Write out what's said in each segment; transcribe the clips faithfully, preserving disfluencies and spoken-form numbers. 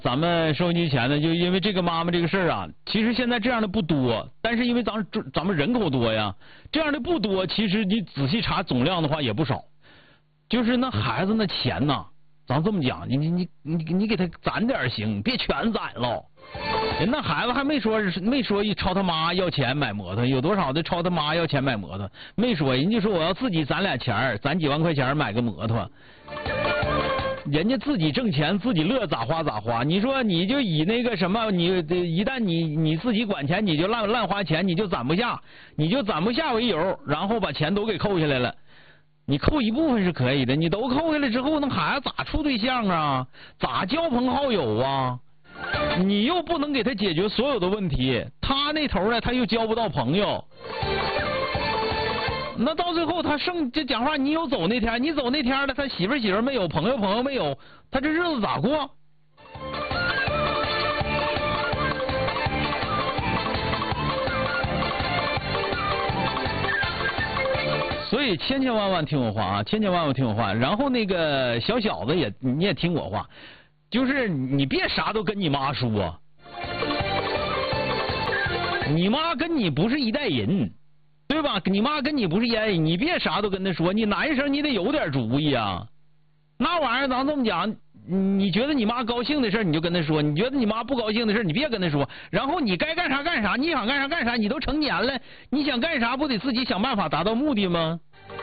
咱们收音机前呢，就因为这个妈妈这个事儿啊，其实现在这样的不多，但是因为咱咱们人口多呀，这样的不多，其实你仔细查总量的话也不少。就是那孩子那钱呐，咱这么讲，你你你你你给他攒点行，别全攒了。人那孩子还没说没说一朝他妈要钱买摩托，有多少的朝他妈要钱买摩托？没说，人家说我要自己攒俩钱攒几万块钱买个摩托。人家自己挣钱，自己乐咋花咋花。你说你就以那个什么，你一旦你你自己管钱，你就乱乱花钱，你就攒不下，你就攒不下为由，然后把钱都给扣下来了。你扣一部分是可以的，你都扣下来之后，那孩子咋处对象啊？咋交朋好友啊？你又不能给他解决所有的问题，他那头呢他又交不到朋友。那到最后他剩这讲话，你有走那天，你走那天了，他媳妇媳妇没有，朋友朋友没有，他这日子咋过？所以千千万万听我话啊，千千万万听我话。然后那个小小子也你也听我话，就是你别啥都跟你妈说，你妈跟你不是一代人。对吧？你妈跟你不是一代人，你别啥都跟她说。你男生你得有点主意啊。那玩意儿咱这么讲，你觉得你妈高兴的事你就跟她说，你觉得你妈不高兴的事你别跟她说。然后你该干啥干啥，你想干啥干啥，你都成年了，你想干啥不得自己想办法达到目的吗？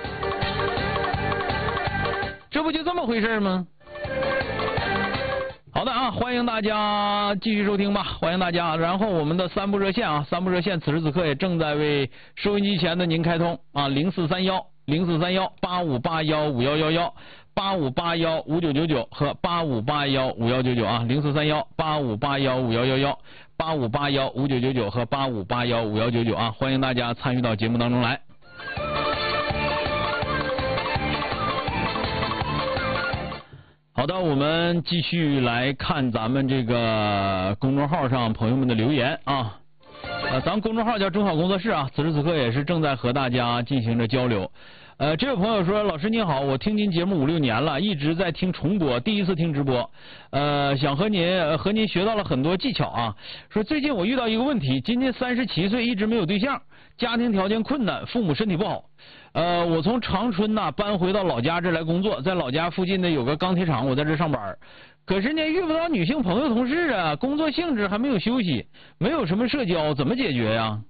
这不就这么回事吗？好的啊，欢迎大家继续收听吧，欢迎大家。然后我们的三部热线啊，三部热线此时此刻也正在为收音机前的您开通啊，零四三幺零四三幺八五八幺五幺幺幺八五八幺五九九九和八五八幺五幺九九啊，零四三幺八五八幺五幺幺幺八五八幺五九九九和八五八幺五幺九九啊，欢迎大家参与到节目当中来。好的，我们继续来看咱们这个公众号上朋友们的留言啊。呃，咱们公众号叫中考工作室啊，此时此刻也是正在和大家进行着交流。呃，这位朋友说，老师您好，我听您节目五六年了，一直在听重播，第一次听直播，呃，想和您、呃、和您学到了很多技巧啊。说最近我遇到一个问题，今年三十七岁，一直没有对象，家庭条件困难，父母身体不好。呃，我从长春呐、啊、搬回到老家这来工作，在老家附近呢有个钢铁厂，我在这上班。可是呢，遇不到女性朋友同事啊，工作性质还没有休息，没有什么社交，怎么解决呀？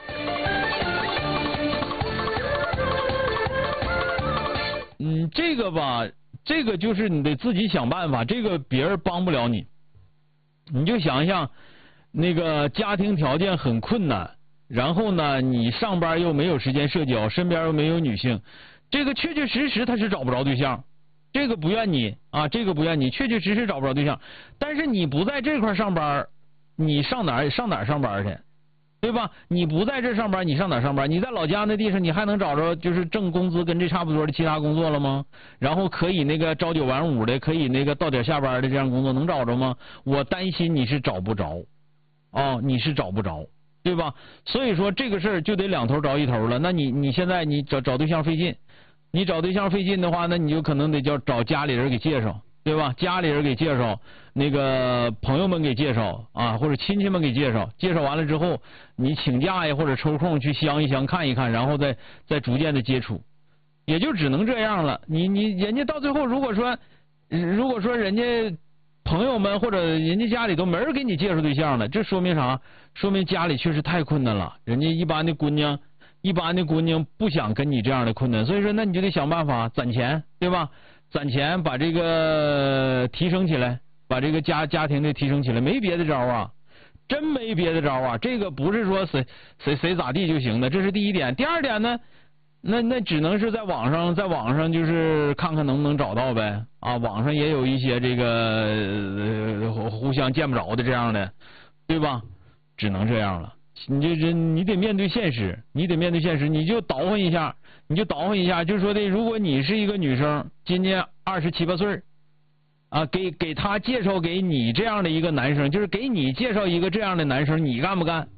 嗯，这个吧，这个就是你得自己想办法，这个别人帮不了你。你就想一想，那个家庭条件很困难。然后呢，你上班又没有时间社交，身边又没有女性，这个确确实实他是找不着对象，这个不怨你啊，这个不怨你，确确实实找不着对象。但是你不在这块上班，你上哪儿上哪儿上班去，对吧？你不在这上班，你上哪儿上班？你在老家那地方，你还能找着就是挣工资跟这差不多的其他工作了吗？然后可以那个朝九晚五的，可以那个到点下班的这样工作能找着吗？我担心你是找不着，哦，你是找不着。对吧？所以说这个事儿就得两头着一头了。那你你现在你找找对象费劲，你找对象费劲的话，那你就可能得叫找家里人给介绍，对吧？家里人给介绍，那个朋友们给介绍啊，或者亲戚们给介绍，介绍完了之后，你请假呀或者抽空去相一相看一看，然后再再逐渐的接触，也就只能这样了。你你人家到最后如果说如果说人家朋友们或者人家家里都没人给你介绍对象了，这说明啥？说明家里确实太困难了。人家一般的姑娘，一般的姑娘不想跟你这样的困难，所以说那你就得想办法攒钱，对吧？攒钱把这个提升起来，把这个家家庭的提升起来，没别的招啊，真没别的招啊。这个不是说谁谁谁咋地就行的，这是第一点。第二点呢？那那只能是在网上，在网上就是看看能不能找到呗啊，网上也有一些这个、呃、互相见不着的这样的，对吧？只能这样了。你这这你得面对现实，你得面对现实，你就倒腾一下，你就倒腾一下，就是说的，如果你是一个女生，今年二十七八岁啊，给给他介绍给你这样的一个男生，就是给你介绍一个这样的男生，你干不干？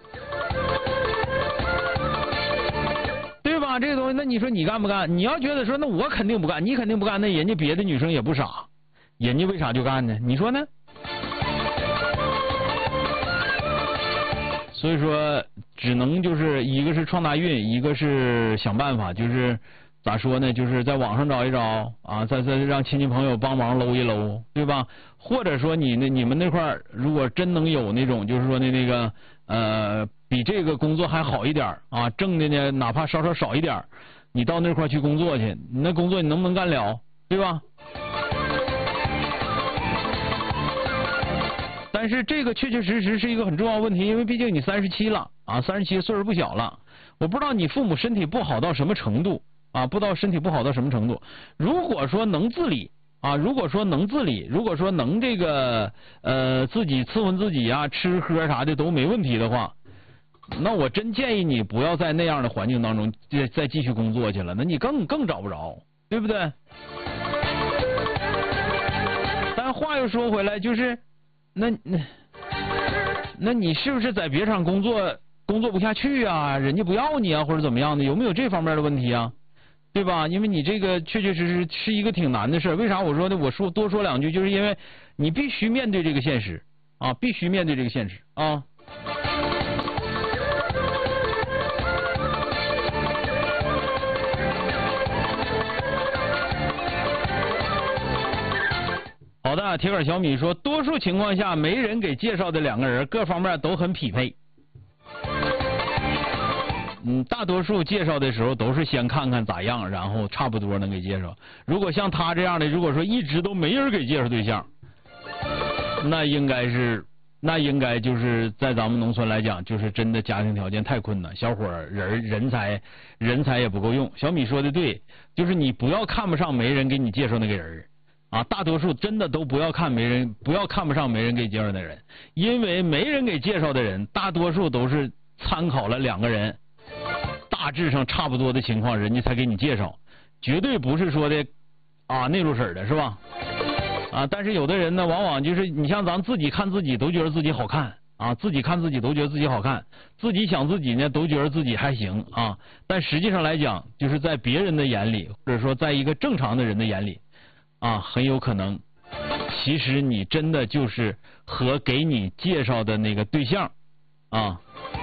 对吧？这个东西，那你说你干不干？你要觉得说，那我肯定不干，你肯定不干，那人家别的女生也不傻，人家为啥就干呢？你说呢？ 所以说只能就是一个是创大运，一个是想办法，就是咋说呢，就是在网上找一找啊，再再让亲戚朋友帮忙搂一搂，对吧？或者说你那你们那块儿如果真能有那种就是说的那个呃比这个工作还好一点啊，挣的呢哪怕稍稍少一点，你到那块儿去工作去，你那工作你能不能干了，对吧？但是这个确确实实是一个很重要的问题，因为毕竟你三十七了啊，三十七岁数不小了。我不知道你父母身体不好到什么程度啊，不知道身体不好到什么程度。如果说能自理啊，如果说能自理，如果说能这个呃自己伺候自己啊，吃喝啥的都没问题的话，那我真建议你不要在那样的环境当中再再继续工作去了，那你更更找不着，对不对？但话又说回来，就是那那那你是不是在别厂工作工作不下去啊？人家不要你啊，或者怎么样的？有没有这方面的问题啊？对吧？因为你这个确确实实是一个挺难的事儿。为啥我说的？我说多说两句，就是因为你必须面对这个现实啊，必须面对这个现实啊。好的，铁杆小米说，多数情况下没人给介绍的两个人，各方面都很匹配。嗯，大多数介绍的时候都是先看看咋样，然后差不多能给介绍。如果像他这样的，如果说一直都没人给介绍对象，那应该是，那应该就是在咱们农村来讲，就是真的家庭条件太困难，小伙儿人人才人才也不够用。小米说的对，就是你不要看不上没人给你介绍那个人啊，大多数真的都不要看没人，不要看不上没人给介绍的人，因为没人给介绍的人，大多数都是参考了两个人。大致上差不多的情况，人家才给你介绍，绝对不是说的啊内陆婶的是吧？啊，但是有的人呢，往往就是你像咱自己看自己都觉得自己好看啊，自己看自己都觉得自己好看，自己想自己呢都觉得自己还行啊，但实际上来讲，就是在别人的眼里，或者说在一个正常的人的眼里啊，很有可能，其实你真的就是和给你介绍的那个对象啊。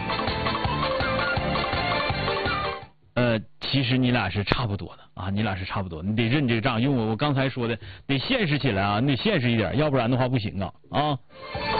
呃，其实你俩是差不多的啊，你俩是差不多，你得认这个账，用我我刚才说的，得现实起来啊，你得现实一点，要不然的话不行啊啊。